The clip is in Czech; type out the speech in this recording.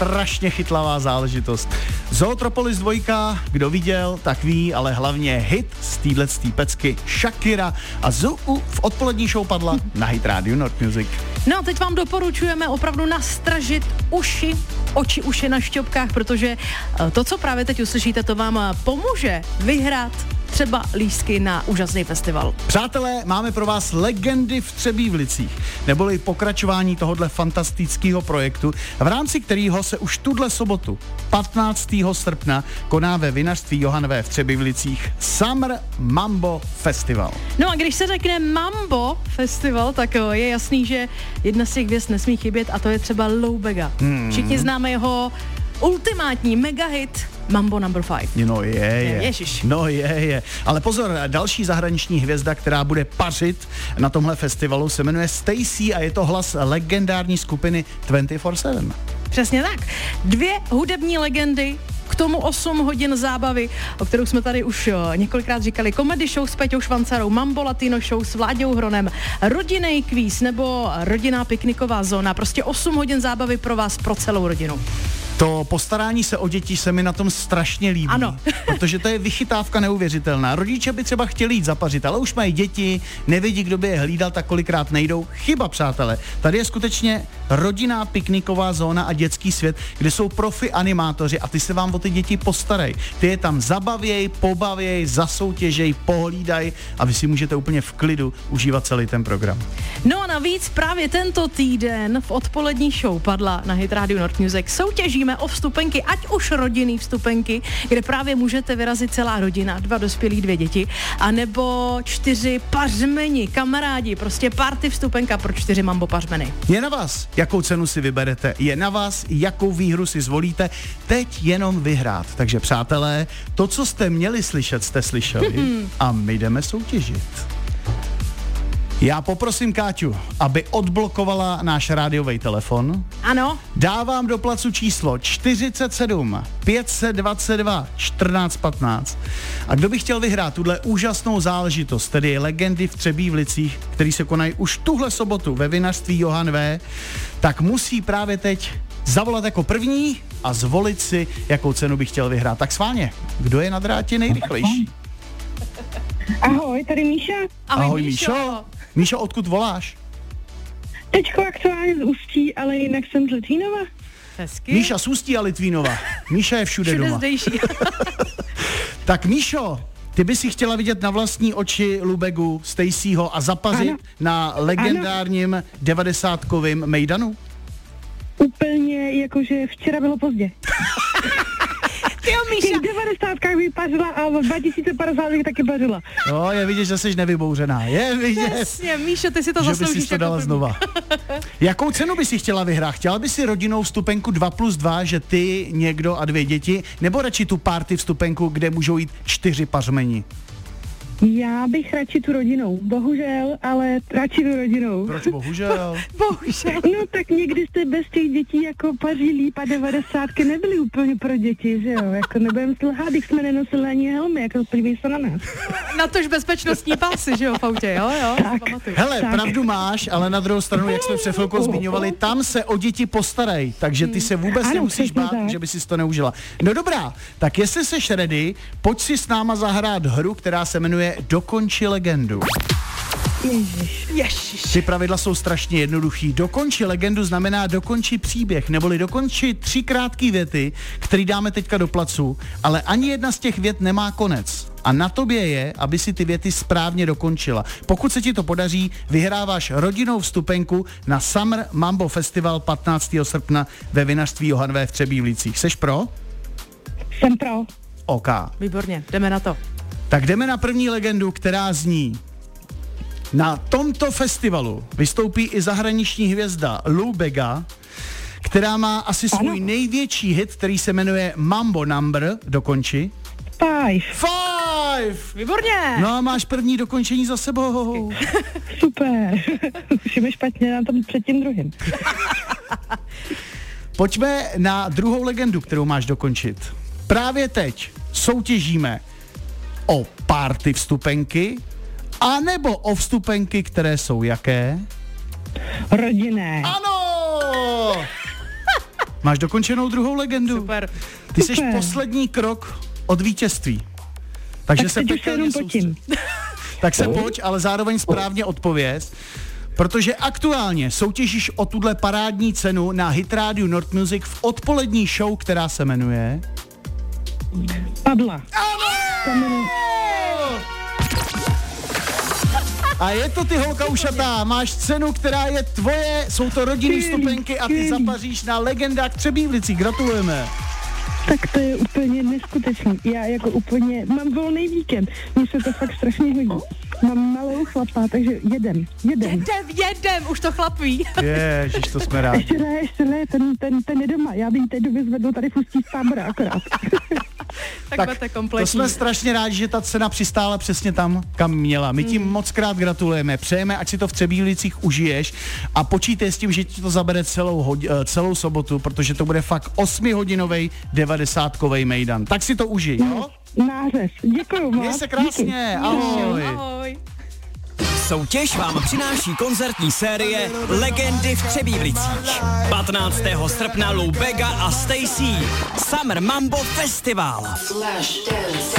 strašně chytlavá záležitost. Zootropolis 2, kdo viděl, tak ví, ale hlavně hit z téhletý pecky Shakira a Zoo v odpolední show padla na Hit Radio North Music. No a teď vám doporučujeme opravdu nastražit uši na šťopkách, protože to, co právě teď uslyšíte, to vám pomůže vyhrát třeba lístky na úžasný festival. Přátelé, máme pro vás legendy v Třebívlicích, neboli pokračování tohohle fantastického projektu, v rámci kterého se už tuhle sobotu, 15. srpna, koná ve vinařství Johannové v Třebívlicích Summer Mambo Festival. No a když se řekne Mambo Festival, tak je jasný, že jedna z těch hvězd nesmí chybět a to je třeba Lou Bega. Všichni známe jeho ultimátní megahit Mambo No. 5. No je. Ježiš. No je. Ale pozor, další zahraniční hvězda, která bude pařit na tomhle festivalu, se jmenuje Stacy a je to hlas legendární skupiny 24/7. Přesně tak. 2 hudební legendy, k tomu 8 hodin zábavy, o kterou jsme tady už několikrát říkali. Comedy show s Peťou Švancarou, Mambo Latino show s Vláďou Hronem, rodinný kvíz nebo rodinná pikniková zóna. Prostě 8 hodin zábavy pro vás, pro celou rodinu. To postarání se o děti se mi na tom strašně líbí. Ano. Protože to je vychytávka neuvěřitelná. Rodiče by třeba chtěli jít zapařit, ale už mají děti, nevědí, kdo by je hlídal, tak kolikrát nejdou. Chyba, přátelé. Tady je skutečně rodinná pikniková zóna a dětský svět, kde jsou profi animátoři a ty se vám o ty děti postarají. Ty je tam zabavěj, pobavěj, zasoutěžej, pohlídaj a vy si můžete úplně v klidu užívat celý ten program. No a navíc právě tento týden v odpolední show padla na Hit Radio North Music. Soutěžíme o vstupenky, ať už rodinný vstupenky, kde právě můžete vyrazit celá rodina, 2 dospělí, 2 děti, anebo 4 pařmeni, kamarádi, prostě party vstupenka pro 4 mambo pařmeny. Je na vás, jakou cenu si vyberete, je na vás, jakou výhru si zvolíte, teď jenom vyhrát. Takže přátelé, to, co jste měli slyšet, jste slyšeli a my jdeme soutěžit. Já poprosím Káťu, aby odblokovala náš rádiový telefon. Ano. Dávám do placu číslo 47 522 14 15. A kdo by chtěl vyhrát tuhle úžasnou záležitost, tedy legendy v Třebívlicích, který se konají už tuhle sobotu ve vinařství Johannové, tak musí právě teď zavolat jako první a zvolit si, jakou cenu by chtěl vyhrát. Tak schválně, kdo je na drátě nejrychlejší? Ahoj, tady Míša. Ahoj Míšo. Míšo, odkud voláš? Teďko aktuálně z Ústí, ale jinak jsem z Litvínova. Hezky. Míša z Ústí a Litvínova. Míša je všude doma. zdejší. Tak Míšo, ty by si chtěla vidět na vlastní oči Lou Begu, Stacyho a zapařit na legendárním 90kovým mejdanu? Úplně jakože včera bylo pozdě. Tyjo, Míša. V 90kách bych pařila a v 2050 bych taky pařila. No, je vidět, že jsi nevybouřená. Je vidět, Přesně, Míšo, ty si to že by zasloužíš si to jako dala první. znova. Jakou cenu by si chtěla vyhrát? Chtěla by si rodinnou vstupenku 2+2, že ty, někdo a 2 děti, nebo radši tu party vstupenku, kde můžou jít 4 pařmeni? Já bych radši tu rodinou, bohužel, ale radši tu rodinou. Proč bohužel? Bohužel. No tak někdy jste bez těch dětí jako paří líp a 90ky nebyly úplně pro děti, že jo? Jako nebudem slhat, když jsme nenosili ani helmy, jako podívej se na nás. Na tož bezpečnostní pásy, že jo, v autě, jo? Tak. Pamatuj. Hele, Tak. pravdu máš, ale na druhou stranu, jak jsme před chvilkou zmiňovali, tam se o děti postarají, takže ty se vůbec Ano, nemusíš přesně bát, tak. že by si to neužila. No dobrá, tak jestli seš ready, pojď si s náma zahrát hru, která se jmenuje Dokonči legendu. Ježiš. Ty pravidla jsou strašně jednoduchý. Dokonči legendu znamená dokonči příběh, neboli dokonči 3 krátké věty, které dáme teďka do placu, ale ani jedna z těch vět nemá konec. A na tobě je, aby si ty věty správně dokončila. Pokud se ti to podaří, vyhráváš rodinnou vstupenku na Summer Mambo Festival 15. srpna ve vinařství Johannové v Třebívlicích. Seš pro? Jsem pro. OK. Výborně, jdeme na to. Tak jdeme na první legendu, která zní: na tomto festivalu vystoupí i zahraniční hvězda Lou Bega, která má asi svůj největší hit, který se jmenuje Mambo Number, dokonči. 5. 5! Výborně. No a máš první dokončení za sebou. Super. Už je mi špatně na tom před tím druhým. Pojďme na druhou legendu, kterou máš dokončit. Právě teď soutěžíme o party vstupenky, anebo o vstupenky, které jsou jaké? Rodinné. Ano! Máš dokončenou druhou legendu. Super. Ty jsi poslední krok od vítězství. Takže Tak se teď už se jenom potím. Tak se pojď, ale zároveň správně odpověz. Protože aktuálně soutěžíš o tuhle parádní cenu na Hit Radio Nord Music v odpolední show, která se jmenuje... Padla. A je to ty, holka ušatá, máš cenu, která je tvoje, jsou to rodinný vstupenky a ty zapaříš na Legendách Třebíčích. Gratulujeme. Tak to je úplně neskutečný. Já jako úplně, mám volný víkend, mně se to fakt strašně hodí. Mám malou chlapa, takže jedem, už to chlap ví. Ježiš, to jsme rádi. Ještě ne, ten je doma, já bych teď vyzvedl tady fustí z tábora akorát. Tak budete kompletní. To jsme strašně rádi, že ta cena přistála přesně tam, kam měla. My ti moc krát gratulujeme, přejeme, ať si to v Třebílicích užiješ a počítej s tím, že ti to zabere celou sobotu, protože to bude fakt 8hodinový 90kovej mejdan. Tak si to užij, jo? Nářez, děkuju moc. Měj se krásně, ahoj. Ahoj. Soutěž vám přináší koncertní série Legendy v Třebílicích. 15. srpna Lou Bega a Stacy. Summer Mambo Festival.